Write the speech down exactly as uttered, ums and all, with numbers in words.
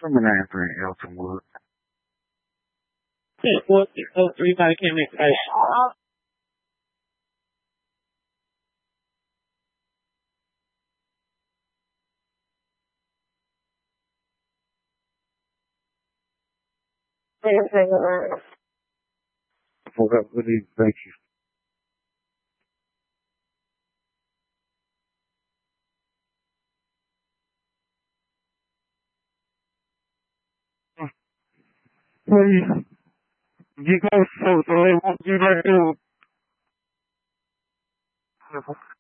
Number nine three Eltonwood. Ten four six oh three by the Cameron Station. For that, good evening. Thank you. Please, you go so, so they won't do that.